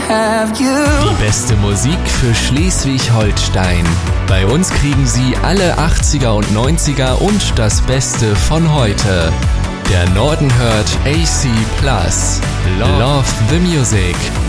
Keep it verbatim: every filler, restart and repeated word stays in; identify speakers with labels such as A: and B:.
A: have you.
B: Die beste Musik für Schleswig-Holstein. Bei uns kriegen Sie alle achtziger und neunziger und das Beste von heute. Der Norden hört A C Plus. Love the Music.